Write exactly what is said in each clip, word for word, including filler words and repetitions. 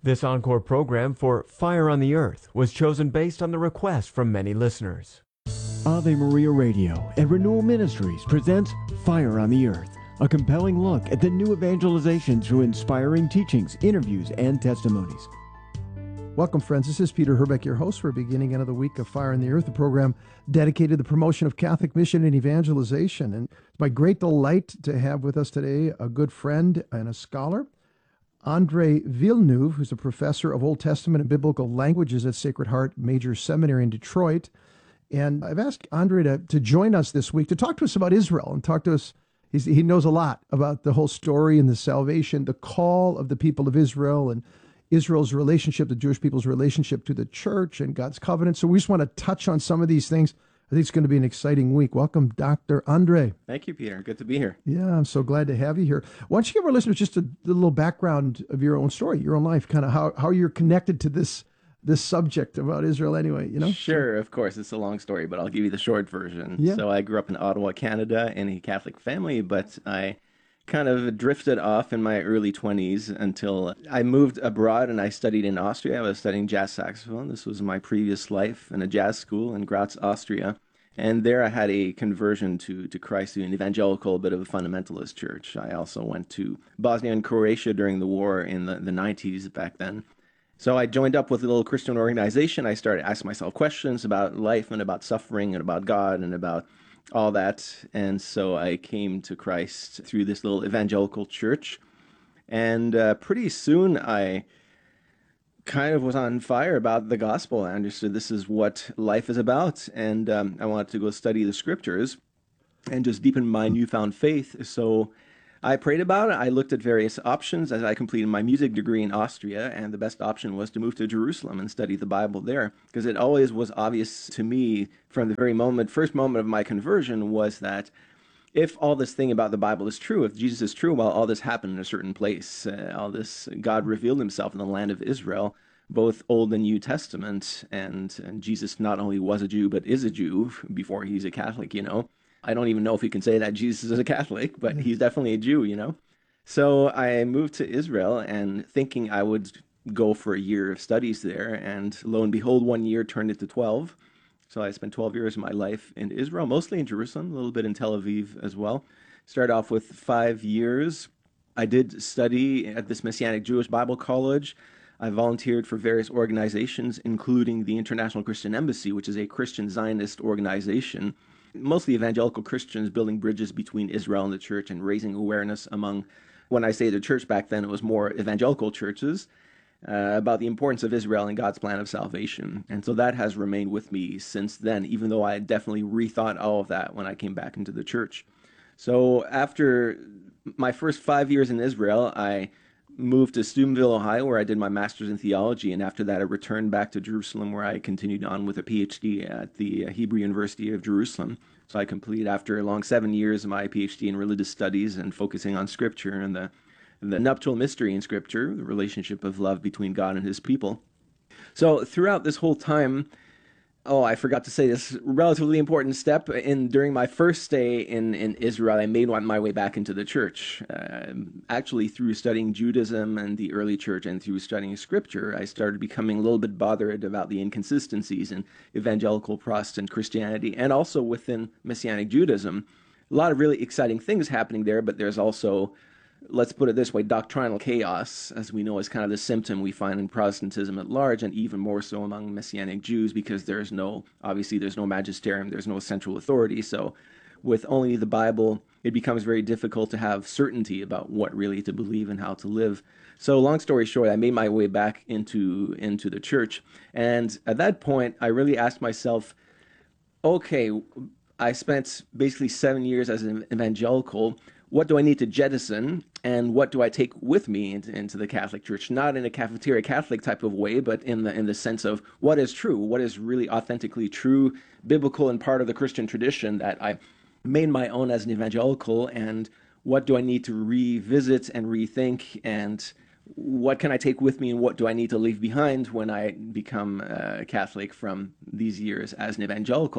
This encore program for Fire on the Earth was chosen based on the request from many listeners. Ave Maria Radio and Renewal Ministries presents Fire on the Earth, a compelling look at the new evangelization through inspiring teachings, interviews, and testimonies. Welcome, friends. This is Peter Herbeck, your host. We're beginning another week of Fire on the Earth, a program dedicated to the promotion of Catholic mission and evangelization. And it's my great delight to have with us today a good friend and a scholar, Andre Villeneuve, who's a professor of Old Testament and Biblical Languages at Sacred Heart Major Seminary in Detroit. And I've asked Andre to, to join us this week to talk to us about Israel and talk to us. He's, he knows a lot about the whole story and the salvation, the call of the people of Israel, and Israel's relationship, the Jewish people's relationship to the church and God's covenant. So we just want to touch on some of these things. I think it's going to be an exciting week. Welcome, Doctor Andre. Thank you, Peter. Good to be here. Yeah, I'm so glad to have you here. Why don't you give our listeners just a, a little background of your own story, your own life, kind of how, how you're connected to this this subject about Israel anyway, you know? Sure, of course. It's a long story, but I'll give you the short version. Yeah. So I grew up in Ottawa, Canada, in a Catholic family, but I kind of drifted off in my early twenties until I moved abroad and I studied in Austria. I was studying jazz saxophone. This was my previous life in a jazz school in Graz, Austria. And there I had a conversion to, to Christ, to an evangelical, bit of a fundamentalist church. I also went to Bosnia and Croatia during the war in the, the nineties back then. So I joined up with a little Christian organization. I started asking myself questions about life and about suffering and about God and about all that. And so I came to Christ through this little evangelical church. And uh, pretty soon I kind of was on fire about the gospel. I understood this is what life is about. And um, I wanted to go study the scriptures and just deepen my newfound faith. So I prayed about it. I looked at various options as I completed my music degree in Austria, and the best option was to move to Jerusalem and study the Bible there, because it always was obvious to me from the very moment, first moment of my conversion, was that if all this thing about the Bible is true, if Jesus is true, well, all this happened in a certain place. Uh, all this, God revealed himself in the land of Israel, both Old and New Testament, and, and Jesus not only was a Jew, but is a Jew before he's a Catholic, you know. I don't even know if you can say that Jesus is a Catholic, but he's definitely a Jew, you know. So I moved to Israel and thinking I would go for a year of studies there, and lo and behold, one year turned into twelve. So I spent twelve years of my life in Israel, mostly in Jerusalem, a little bit in Tel Aviv as well. Started off with five years. I did study at this Messianic Jewish Bible College. I volunteered for various organizations, including the International Christian Embassy, which is a Christian Zionist organization, mostly evangelical Christians building bridges between Israel and the church and raising awareness among, when I say the church back then, it was more evangelical churches, uh, about the importance of Israel and God's plan of salvation. And so that has remained with me since then, even though I definitely rethought all of that when I came back into the church. So after my first five years in Israel, I moved to Steubenville, Ohio, where I did my master's in theology, and after that I returned back to Jerusalem, where I continued on with a P H D at the Hebrew University of Jerusalem. So I completed, after a long seven years, my P H D in religious studies and focusing on Scripture and the, the nuptial mystery in Scripture, the relationship of love between God and his people. So throughout this whole time, oh, I forgot to say this relatively important step. In during my first stay in, in Israel, I made my way back into the church. Uh, actually, through studying Judaism and the early church and through studying Scripture, I started becoming a little bit bothered about the inconsistencies in evangelical Protestant Christianity and also within Messianic Judaism. A lot of really exciting things happening there, but there's also, let's put it this way, doctrinal chaos, as we know, is kind of the symptom we find in Protestantism at large, and even more so among Messianic Jews, because there's no, obviously there's no magisterium, there's no central authority. So with only the Bible, it becomes very difficult to have certainty about what really to believe and how to live. So long story short, I made my way back into, into the church. And at that point, I really asked myself, okay, I spent basically seven years as an evangelical. What do I need to jettison, and what do I take with me into, into the Catholic Church? Not in a cafeteria Catholic type of way, but in the in the sense of what is true, what is really authentically true, biblical, and part of the Christian tradition that I made my own as an evangelical, and what do I need to revisit and rethink, and what can I take with me, and what do I need to leave behind when I become a Catholic from these years as an evangelical?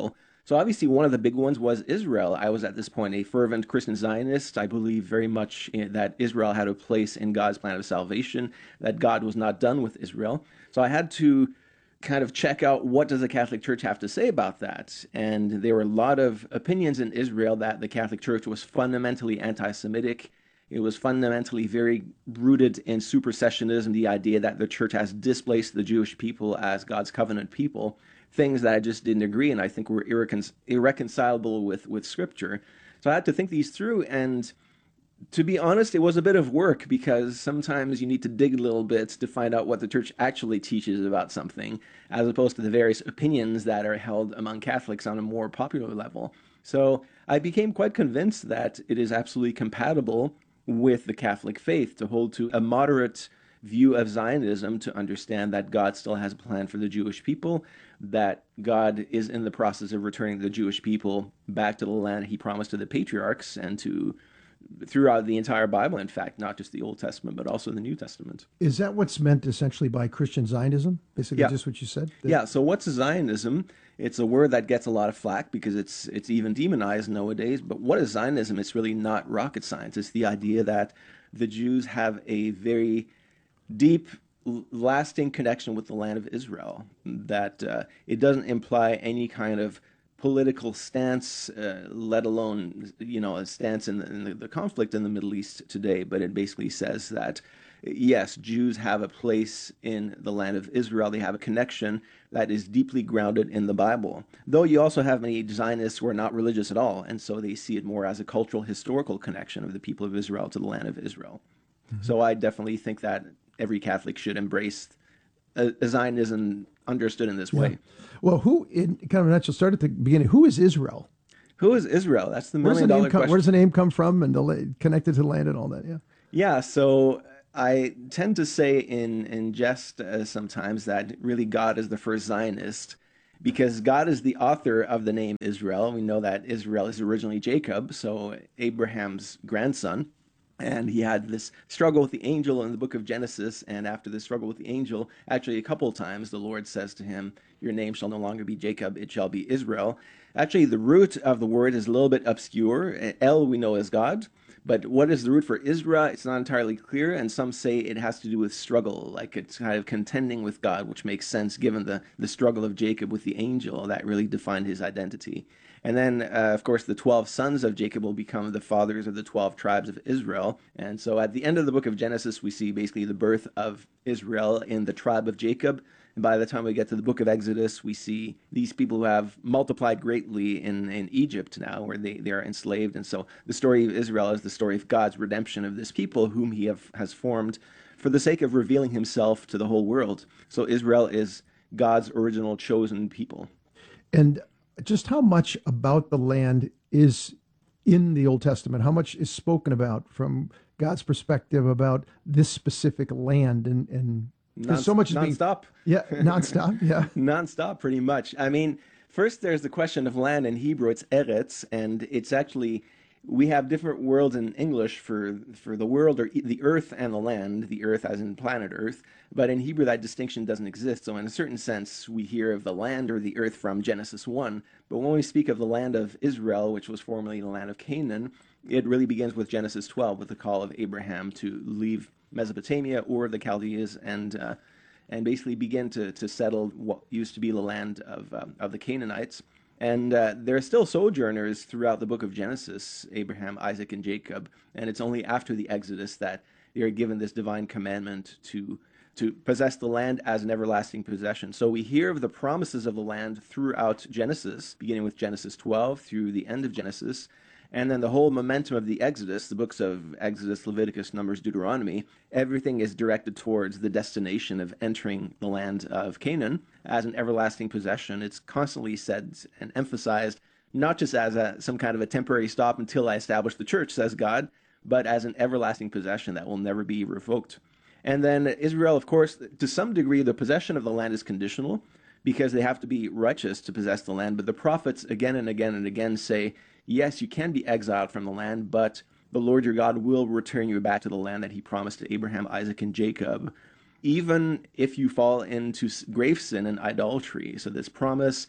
So obviously one of the big ones was Israel. I was at this point a fervent Christian Zionist. I believe very much in, that Israel had a place in God's plan of salvation, that God was not done with Israel. So I had to kind of check out what does the Catholic Church have to say about that. And there were a lot of opinions in Israel that the Catholic Church was fundamentally anti-Semitic. It was fundamentally very rooted in supersessionism, the idea that the church has displaced the Jewish people as God's covenant people, things that I just didn't agree and I think were irrecon- irreconcilable with, with Scripture. So I had to think these through, and to be honest, it was a bit of work because sometimes you need to dig a little bit to find out what the church actually teaches about something, as opposed to the various opinions that are held among Catholics on a more popular level. So I became quite convinced that it is absolutely compatible with the Catholic faith to hold to a moderate view of Zionism, to understand that God still has a plan for the Jewish people, that God is in the process of returning the Jewish people back to the land he promised to the patriarchs and to throughout the entire Bible, in fact, not just the Old Testament, but also the New Testament. Is that what's meant essentially by Christian Zionism? Basically, yeah. just what you said? That... Yeah, so what's Zionism? It's a word that gets a lot of flack because it's it's even demonized nowadays. But what is Zionism? It's really not rocket science. It's the idea that the Jews have a very deep, lasting connection with the land of Israel, that uh, it doesn't imply any kind of political stance, uh, let alone, you know, a stance in, the, in the, the conflict in the Middle East today. But it basically says that, yes, Jews have a place in the land of Israel. They have a connection that is deeply grounded in the Bible. Though you also have many Zionists who are not religious at all, and so they see it more as a cultural, historical connection of the people of Israel to the land of Israel. Mm-hmm. So I definitely think that every Catholic should embrace a, a Zionism understood in this way. Yeah. Well, who, in kind of a nutshell, start at the beginning, who is Israel? Who is Israel? That's the Where's million the dollar name come, question. Where does the name come from and the, connected to the land and all that? Yeah. Yeah, so I tend to say in, in jest uh, sometimes that really God is the first Zionist, because God is the author of the name Israel. We know that Israel is originally Jacob, so Abraham's grandson. And he had this struggle with the angel in the book of Genesis. And after this struggle with the angel, actually a couple of times, the Lord says to him, your name shall no longer be Jacob, it shall be Israel. Actually, the root of the word is a little bit obscure. El we know as God. But what is the root for Israel? It's not entirely clear. And some say it has to do with struggle, like it's kind of contending with God, which makes sense given the, the struggle of Jacob with the angel. That really defined his identity. And then, uh, of course, the twelve sons of Jacob will become the fathers of the twelve tribes of Israel. And so at the end of the book of Genesis, we see basically the birth of Israel in the tribe of Jacob. And by the time we get to the book of Exodus, we see these people who have multiplied greatly in, in Egypt now, where they, they are enslaved. And so the story of Israel is the story of God's redemption of this people whom he have, has formed for the sake of revealing himself to the whole world. So Israel is God's original chosen people. And just how much about the land is in the Old Testament? How much is spoken about from God's perspective about this specific land? And, and Non, so much is non-stop. Being, yeah, nonstop. Yeah, nonstop, pretty much. I mean, first there's the question of land in Hebrew. It's eretz, and it's actually, we have different words in English for for the world or the earth and the land. The earth, as in planet Earth, but in Hebrew that distinction doesn't exist. So in a certain sense, we hear of the land or the earth from Genesis one. But when we speak of the land of Israel, which was formerly the land of Canaan, it really begins with Genesis twelve, with the call of Abraham to leave Mesopotamia or the Chaldees and uh, and basically begin to to settle what used to be the land of um, of the Canaanites. And uh, there are still sojourners throughout the book of Genesis, Abraham, Isaac, and Jacob. And it's only after the Exodus that they are given this divine commandment to to possess the land as an everlasting possession. So we hear of the promises of the land throughout Genesis, beginning with Genesis twelve through the end of Genesis. And then the whole momentum of the Exodus, the books of Exodus, Leviticus, Numbers, Deuteronomy, everything is directed towards the destination of entering the land of Canaan as an everlasting possession. It's constantly said and emphasized, not just as a, some kind of a temporary stop until I establish the church, says God, but as an everlasting possession that will never be revoked. And then Israel, of course, to some degree, the possession of the land is conditional because they have to be righteous to possess the land. But the prophets again and again and again say, yes, you can be exiled from the land, but the Lord your God will return you back to the land that he promised to Abraham, Isaac, and Jacob, even if you fall into grave sin and idolatry. So this promise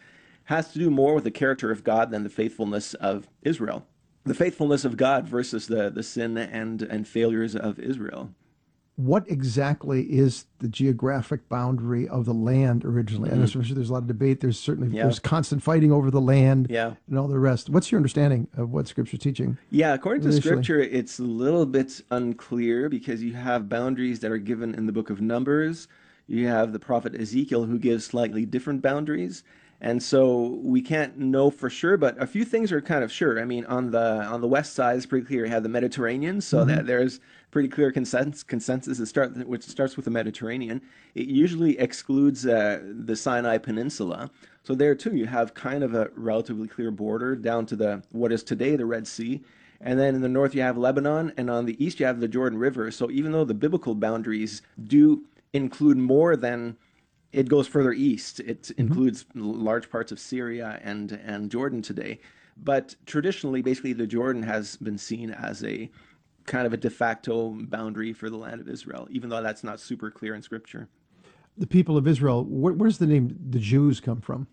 has to do more with the character of God than the faithfulness of Israel. The faithfulness of God versus the, the sin and, and failures of Israel. What exactly is the geographic boundary of the land originally? Mm-hmm. And especially there's a lot of debate. There's certainly yeah. there's constant fighting over the land yeah. and all the rest. What's your understanding of what Scripture's teaching? Yeah, according to initially? Scripture, it's a little bit unclear because you have boundaries that are given in the book of Numbers. You have the prophet Ezekiel who gives slightly different boundaries. And so we can't know for sure, but a few things are kind of sure. I mean, on the on the west side, it's pretty clear you have the Mediterranean, so mm-hmm. that there's pretty clear consensus, consensus that start, which starts with the Mediterranean. It usually excludes uh, the Sinai Peninsula. So there, too, you have kind of a relatively clear border down to the what is today the Red Sea. And then in the north, you have Lebanon, and on the east, you have the Jordan River. So even though the biblical boundaries do include more than... It goes further east. It mm-hmm. includes large parts of Syria and, and Jordan today. But traditionally, basically, the Jordan has been seen as a kind of a de facto boundary for the land of Israel, even though that's not super clear in Scripture. The people of Israel, where, where's the name the Jews come from?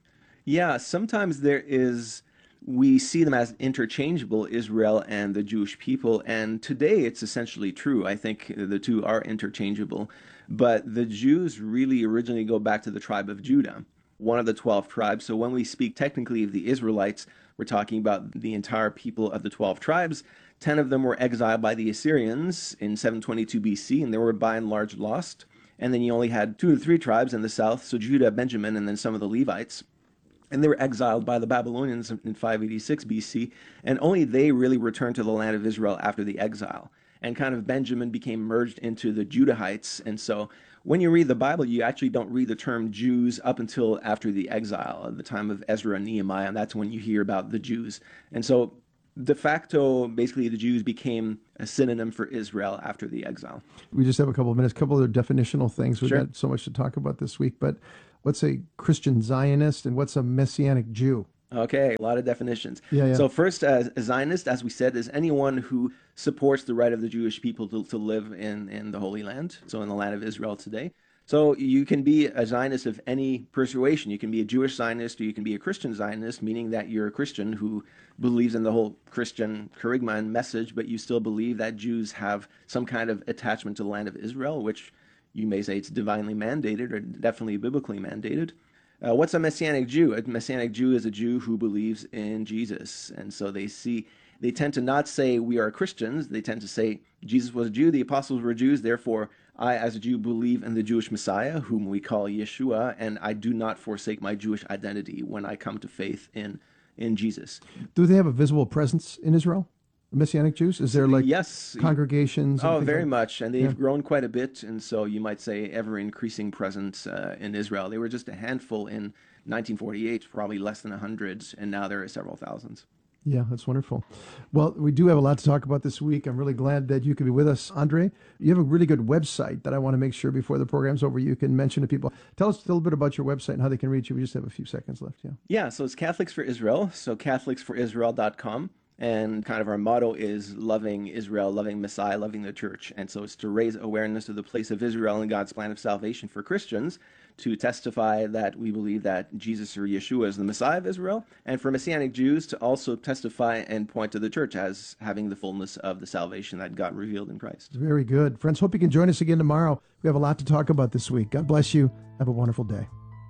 Yeah, sometimes there is... We see them as interchangeable, Israel and the Jewish people, and today it's essentially true. I think the two are interchangeable, but the Jews really originally go back to the tribe of Judah, one of the twelve tribes. So when we speak technically of the Israelites, we're talking about the entire people of the twelve tribes. Ten of them were exiled by the Assyrians in seven twenty-two B C, and they were by and large lost. And then you only had two or three tribes in the south, so Judah, Benjamin, and then some of the Levites. And they were exiled by the Babylonians in five eighty-six B C, and only they really returned to the land of Israel after the exile. And kind of Benjamin became merged into the Judahites. And so when you read the Bible, you actually don't read the term Jews up until after the exile, at the time of Ezra and Nehemiah, and that's when you hear about the Jews. And so de facto, basically, the Jews became a synonym for Israel after the exile. We just have a couple of minutes, a couple of other definitional things. We've Sure. got so much to talk about this week, but what's a Christian Zionist and what's a Messianic Jew? Okay, a lot of definitions. Yeah, yeah. So first, uh, a Zionist, as we said, is anyone who supports the right of the Jewish people to, to live in, in the Holy Land, so in the land of Israel today. So you can be a Zionist of any persuasion. You can be a Jewish Zionist or you can be a Christian Zionist, meaning that you're a Christian who believes in the whole Christian kerygma and message, but you still believe that Jews have some kind of attachment to the land of Israel, which you may say it's divinely mandated or definitely biblically mandated. Uh, what's a Messianic Jew? A Messianic Jew is a Jew who believes in Jesus. And so they see, they tend to not say we are Christians. They tend to say Jesus was a Jew, the apostles were Jews, therefore I as a Jew believe in the Jewish Messiah, whom we call Yeshua, and I do not forsake my Jewish identity when I come to faith in, in Jesus. Do they have a visible presence in Israel? Messianic Jews? Is there like yes. congregations? Oh, very like much. And they've yeah. grown quite a bit. And so you might say ever increasing presence uh, in Israel. They were just a handful in nineteen forty-eight, probably less than one hundred. And now there are several thousands. Yeah, that's wonderful. Well, we do have a lot to talk about this week. I'm really glad that you could be with us. Andre, you have a really good website that I want to make sure before the program's over you can mention to people. Tell us a little bit about your website and how they can reach you. We just have a few seconds left. Yeah. Yeah, so it's Catholics for Israel. So catholics for israel dot com. And kind of our motto is loving Israel, loving Messiah, loving the church. And so it's to raise awareness of the place of Israel in God's plan of salvation for Christians, to testify that we believe that Jesus or Yeshua is the Messiah of Israel, and for Messianic Jews to also testify and point to the church as having the fullness of the salvation that God revealed in Christ. Very good. Friends, hope you can join us again tomorrow. We have a lot to talk about this week. God bless you. Have a wonderful day.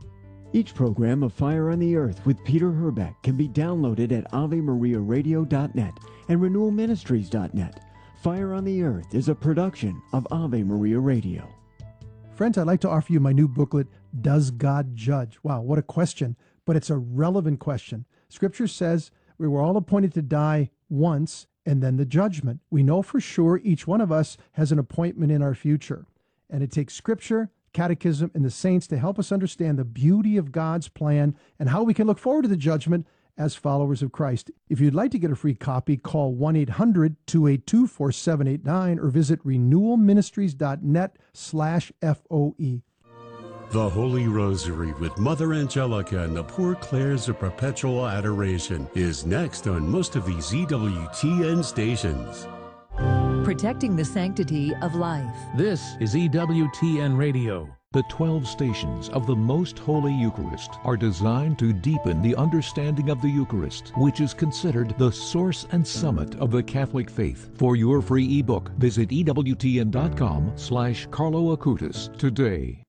Each program of Fire on the Earth with Peter Herbeck can be downloaded at ave maria radio dot net and renewal ministries dot net. Fire on the Earth is a production of Ave Maria Radio. Friends, I'd like to offer you my new booklet, Does God Judge? Wow, what a question, but it's a relevant question. Scripture says we were all appointed to die once and then the judgment. We know for sure each one of us has an appointment in our future, and it takes Scripture, Catechism, and the saints to help us understand the beauty of God's plan and how we can look forward to the judgment as followers of Christ. If you'd like to get a free copy, call one eight hundred two eight two four seven eight nine or visit renewal ministries dot net slash F O E. The Holy Rosary with Mother Angelica and the Poor Clares of Perpetual Adoration is next on most of these E W T N stations. Protecting the sanctity of life. This is E W T N Radio. The twelve stations of the Most Holy Eucharist are designed to deepen the understanding of the Eucharist, which is considered the source and summit of the Catholic faith. For your free ebook, visit ewtn.com slash Carlo Acutis today.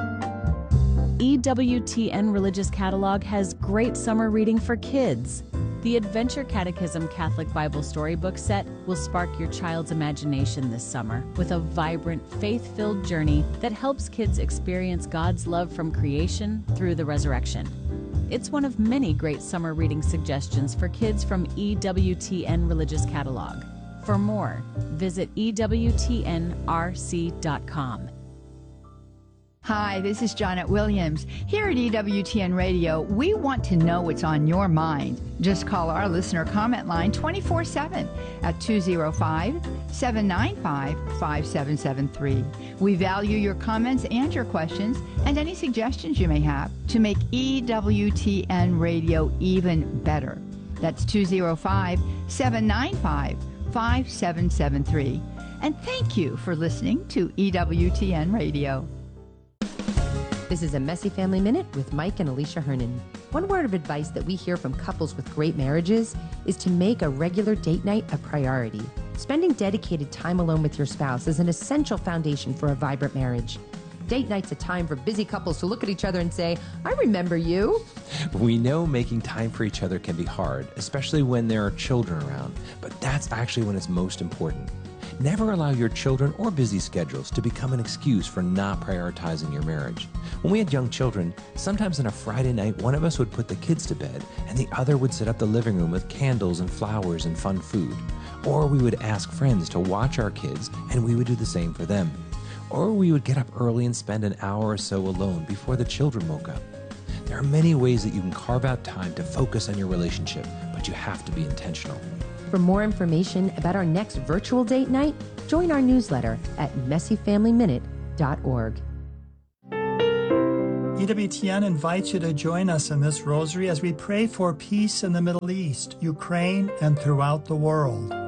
E W T N Religious Catalog has great summer reading for kids. The Adventure Catechism Catholic Bible Storybook Set will spark your child's imagination this summer with a vibrant, faith-filled journey that helps kids experience God's love from creation through the resurrection. It's one of many great summer reading suggestions for kids from E W T N Religious Catalog. For more, visit E W T N R C dot com. Hi, this is Janet Williams. Here at E W T N Radio, we want to know what's on your mind. Just call our listener comment line twenty-four seven at two oh five, seven nine five, five seven seven three. We value your comments and your questions and any suggestions you may have to make E W T N Radio even better. That's two oh five, seven nine five, five seven seven three. And thank you for listening to E W T N Radio. This is a Messy Family Minute with Mike and Alicia Hernan. One word of advice that we hear from couples with great marriages is to make a regular date night a priority. Spending dedicated time alone with your spouse is an essential foundation for a vibrant marriage. Date night's a time for busy couples to look at each other and say, I remember you. We know making time for each other can be hard, especially when there are children around, but that's actually when it's most important. Never allow your children or busy schedules to become an excuse for not prioritizing your marriage. When we had young children, sometimes on a Friday night, one of us would put the kids to bed and the other would set up the living room with candles and flowers and fun food. Or we would ask friends to watch our kids and we would do the same for them. Or we would get up early and spend an hour or so alone before the children woke up. There are many ways that you can carve out time to focus on your relationship, but you have to be intentional. For more information about our next virtual date night, join our newsletter at messy family minute dot org. E W T N invites you to join us in this rosary as we pray for peace in the Middle East, Ukraine, and throughout the world.